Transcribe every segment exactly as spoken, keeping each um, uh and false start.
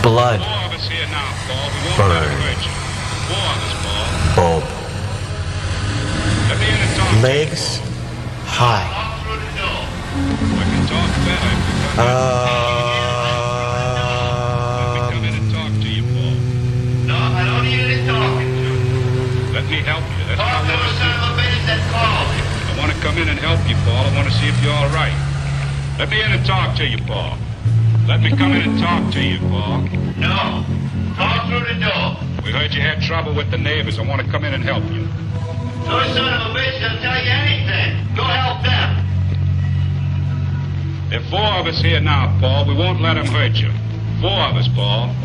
Blood. Four of us here now, Paul. We won't Burn. let him hurt you. Four of us, Paul. Bulb. Let me in and talk. Legs high. I can talk better if you come in. Let me Um, come in and talk to you, Paul. No, I don't need any talking to. Let me help you. That's Talk what to I the want to son do. of a bitch that called you. I want to come in and help you, Paul. I want to see if you're all right. Let me in and talk to you, Paul. Let me come in and talk to you, Paul. No. Talk through the door. We heard you had trouble with the neighbors. I want to come in and help you. Those son of a bitch will tell you anything. Go help them. There are four of us here now, Paul. We won't let them hurt you. Four of us, Paul.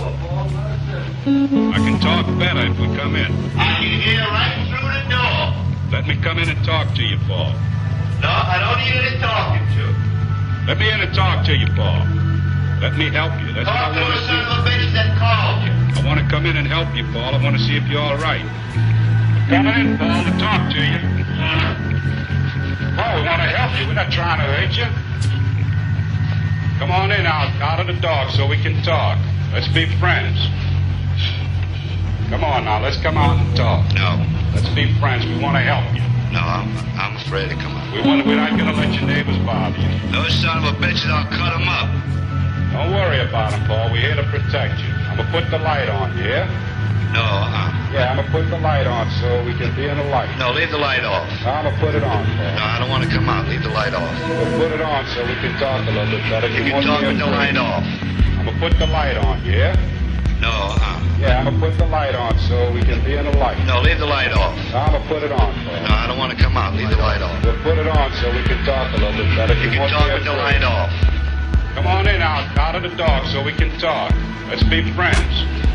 I can talk better if we come in. I can hear right through the door. Let me come in and talk to you, Paul. No, I don't need any talking to. Let me in and talk to you, Paul. Let me help you. That's what Talk I to want the to son do. of a bitch that called you. I want to come in and help you, Paul. I want to see if you're all right. Coming in, Paul, to talk to you. Paul, we want to help you. We're not trying to hurt you. Come on in out, out of the dark so we can talk. Let's be friends. Come on now, let's come out and talk. No. Let's be friends. We want to help you. No, I'm I'm afraid to come out. We want, we're not going to let your neighbors bother you. Those son of a bitches, I'll cut them up. Don't worry about them, Paul. We're here to protect you. I'm going to put the light on, yeah? No, uh, Yeah, I'm going to put the light on so we can be in the light. no, leave the light off. I'm going to put it on, No, Paul. I don't want to come out. Leave the light off. We'll put it on so we can talk a little bit better. You can won't talk be with the afraid. light off. I'm going to put the light on, yeah? No, uh, Yeah, I'm going to put the light on so we can be in the light. no, leave the light off. I'm going to put it on, No, Paul. I don't want to come out. Leave the light off. We'll put it on so we can talk a little bit better. You can won't talk be with the afraid. light off. Come on in out, out of the dark so we can talk. Let's be friends.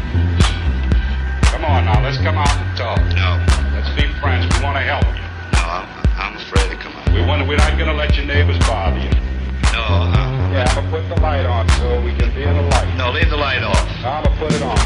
Come on now, let's come out and talk. No, Let's be friends. We want to help you. no, I'm, I'm afraid to come out. We want to, we're not going to let your neighbors bother you. No, uh, Yeah, I'm going to put the light on so we can be in the light. no, leave the light off. I'm going to put it on,